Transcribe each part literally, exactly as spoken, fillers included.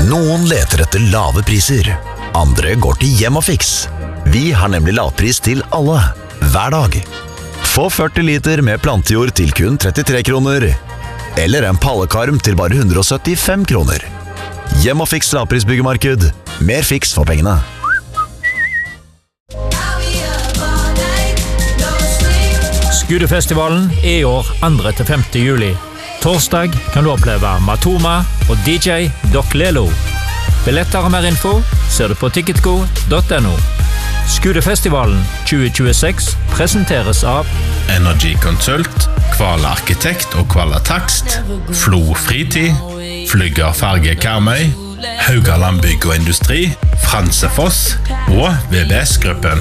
Noen leter etter lave priser. Andre går til Hjem og Fiks. Vi har nemlig lavpris til alle, hver dag. Få førti liter med plantejord til kun trettitre kroner. Eller en pallekarm til bare hundre og syttifem kroner. Hjem og Fiks lavprisbyggemarked. Mer fiks for pengene. Skudefestivalen er i år andre til femte juli. Torsdag kan du oppleve Matoma og D J Doc Lelo. Billetter og mer info ser du på ticketgo punktum no. Skudefestivalen tjue tjueseks presenteres av Energy Consult, Kvala Arkitekt og Kvala Takst, Flo Fritid, Flygger Farge Karmøy, Haugaland Bygg og Industri, Fransefoss og V B S-gruppen.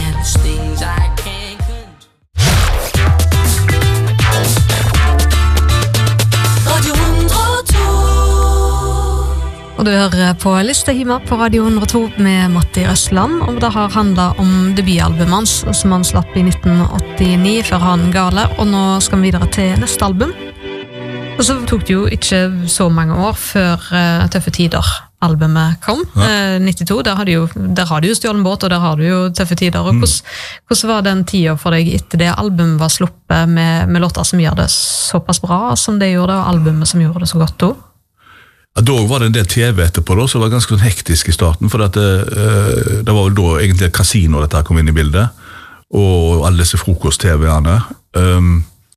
Og du hører på Listehima på Radio hundre og to med Matti Røsland, og det har handlet om debutalbumet hans, som han slapp i nitten åttini før han gale, og nå skal vi videre til neste album. Og så tok det jo ikke så mange år før uh, Tøffe Tider-albumet kom, ja. uh, nittito, der har, jo, der har du jo Stjålen båt, og der har du jo Tøffe Tider, og hvordan, mm. hvordan var den tiden for deg etter det albumet var sluppet med, med låter som gjør det såpass bra som det gjorde, og albumet som gjorde det så godt da? Ja, da var det en del T V etterpå da, så det var ganske sånn hektisk i starten, for at det, uh, det var vel da egentlig et kasino dette kom inn i bildet, og alle disse frokost-T V-ene. Um,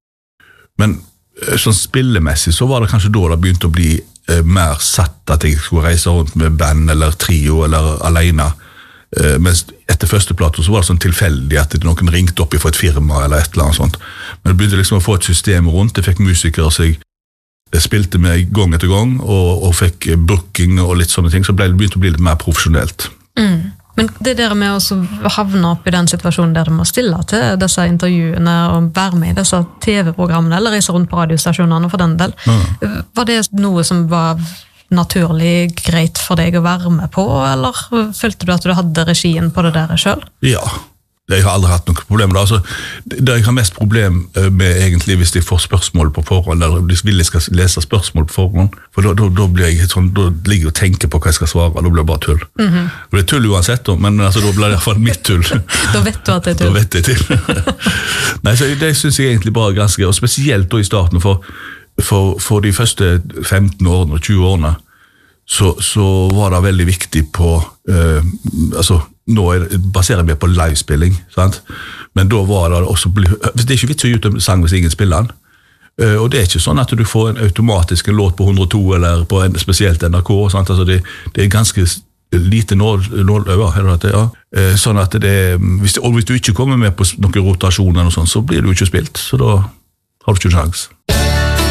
men uh, sånn spillemessig så var det kanskje da det begynte å bli uh, mer satt at jeg skulle reise rundt med band eller trio eller alene. Uh, mens etter første plato så var det sånn tilfeldig at noen ringte opp fra et firma eller et eller annet sånt. Men det begynte liksom å få et system rundt, det fikk musikere seg Jeg spilte med gang etter gang, og, og fikk booking og litt sånne ting, så ble det begynt å bli litt mer profesjonelt. Mm. Men det der med å havne opp i den situasjonen der du må stille til disse intervjuene og være med i disse T V-programmene, eller reise rundt på radiostasjonene for den del, mm. var det noe som var naturlig greit for deg å være med på, eller følte du at du hadde regien på det der selv? Ja. Jeg har aldri hatt noen problem med det. Altså, det jeg har mest problem med egentlig hvis jeg får spørsmål på forhånd, eller hvis jeg skal lese spørsmål på forhånd, for da, da, da blir jeg sånn, da ligger jeg og tenker på hva jeg skal svare, og da blir det bare tull. Mm-hmm. Og det er tull uansett, men altså, da blir det i hvert fall mitt tull. Da vet du at det er tull. Da vet jeg til. Nei, så det synes jeg egentlig bare ganske, og spesielt da i starten, for, for, for de første femten årene og tjue årene, så, så var det veldig viktig på, uh, altså, nå er det, baserer jeg meg på livespilling, sant? Men da var det også, det er ikke vits å gi ut en sang hvis ingen spiller den, uh, og det er ikke sånn at du får en automatisk en låt på hundre og to eller på en spesielt N R K, sant? Altså det, det er ganske lite nål, nåløver, det, ja. uh, sånn at det, hvis, og hvis du ikke kommer med på noen rotasjoner og sånn, så blir du ikke spilt, så da har du ikke en sjans.